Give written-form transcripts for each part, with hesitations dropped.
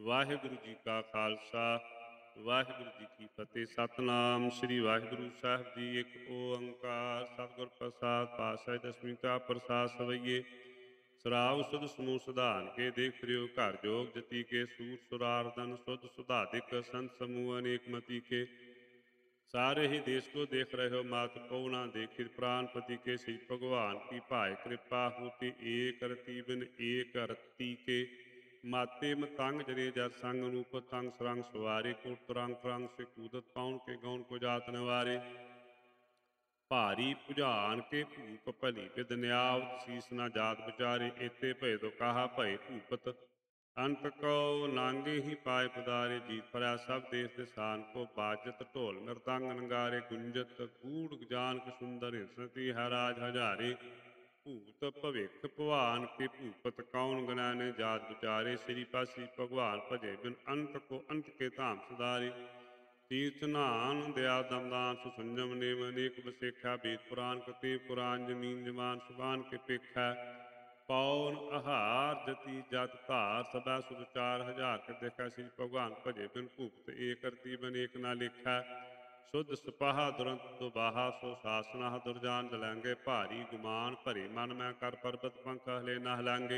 ਵਾਹਿਗੁਰੂ ਜੀ ਕਾ ਖਾਲਸਾ ਵਾਹਿਗੁਰੂ ਜੀ ਕੀ ਫਤਿਹ। ਸਤਨਾਮ ਸ੍ਰੀ ਵਾਹਿਗੁਰੂ ਸਾਹਿਬ ਜੀ। ਇੱਕ ਓੰਕਾਰ ਸਤਿਗੁਰ ਪ੍ਰਸਾਦ ਪਾਤਸ਼ਾਹ ਦਸਵੀਂ ਤਾ ਪ੍ਰਸਾਦ ਸਵਈਏ। ਸਰਾਵ ਸੁਧ ਸਮੂਹ ਸਧਾਨ ਕੇ ਦੇਖ ਰਿਓ ਘਰ ਜੋਗ ਜਤੀ ਕੇ ਸੂਰ ਸੁਰਾਰਦਨ ਸੁਧ ਸੁਧਾਦਿਕ ਸੰਤ ਸਮੂਹ ਅਨੇਕ ਕੇ। ਸਾਰੇ ਹੀ ਦੇश को देख रहे हो मात को ना देखिर प्राणपति के श्री भगवान की भाय कृपा होती एक रति बिन एक रति के। माते मतंग जरे जर संग रूप तंग सरंग सवारे को तरंग फरंग से कूदत पाउन के गौन को जात निवारे। भारी भुजान के भूप भली विद न्यावत शीस न जात विचारे एते भय तो कहा भय भूपत। अंत को नांगे ही पाए पदारे जीत परा सब देश दिशान को बाजत ढोल मृदंग नंगारे गुंजत गूढ़ जानक सुंदर हंसती हराज हजारे। भूत भविख भगवान के भूपत कौन गनाने जात विचारे। श्री पासी भगवान भजे बिन अंत को अंत के धाम सुधारे। तीर्थ नान दया दमदान सुसंजम नेम अनेक बसेखा वेद पुराण कते पुराण जमीन जमान सुबान के पेखा। पौन आहार जति जत धार सदा सुचार हजार के देखा। श्री भगवान भजे बिन भूपत एक रति बिन एक ना लेखा। शुद्ध सिपाहा दुरंत दुबाहा सो शासना दुरजान दलैंगे। भारी गुमान भरे मन मैं कर पर्वत पंख हले न हलांगे।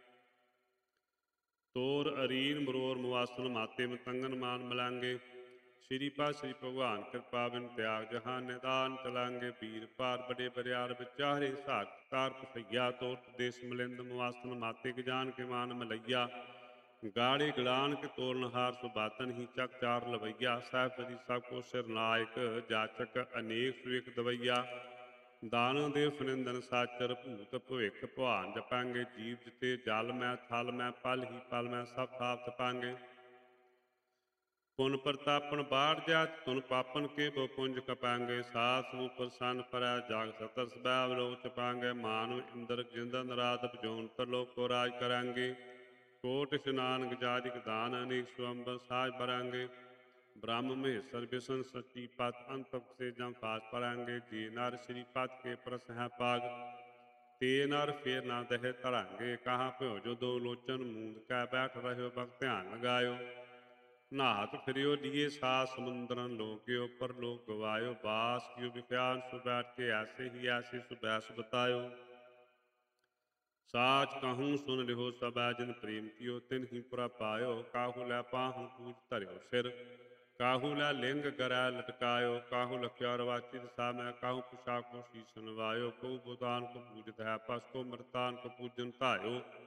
तोर अरीन मरोर मुआसन माते मतंगन मान मलांगे। श्री पास श्री भगवान कृपा बिन त्याग जहान निदान चलांगे। वीर पार बड़े बरियार विचारे सार तार पसैया। तोर देश मिलिंद मुआसन माते जान के मान मलैया। गाड़े गड़ान के तोलनहार सुबातन ही चक चार लवैया। साहब जी सब को सिर नायक जाचक अनेक सुख दवैया। दान देव फनिंदन साचर भूत भविख भवान जपांगे। जीव जिते जल मैं थल मैं पल ही पल मैं सब थाप तपांगे। पुन प्रतापन बाढ़ जात तुन पापन के बो पुंज कपांगे। सास मुँह प्रसन्न परै जाग सतर सबैव लोग चपांगे। मानव इंद्र जिंदन राधप जोन तरलोक को राज करांगे। कोट स्नान गजारिक दान अनेक स्वंबर साज बरांगे। ब्रह्म महेश्वर विष्णु सच्ची पत अंत से जम फास परांगे। जे नर श्री पत के प्रस है पाग ते नर फेर ना दह धरांगे। कहाँ प्यो जो दो लोचन मूंद कै बैठ रहो भक्त ध्यान लगायो। नाहत फिरियो लिए सा समुद्रन लोग्यो पर लोग गवायो। बास कियो विख्यान सु बैठ के ऐसे ही ऐसे सुबैस बतायो। साच कहूँ सुन लिहो सब जिन प्रेम कियो तिन ही पुरा पायो। काहू लै पाहुन पूज धर्यो सिर काहू लै लिंग गरै लटकायो। काहू लख्या रवाची दिशा में काहू पुछा को शीस नवायो। को बुदान को पूजत है पस को मृतान को पूजन धायो।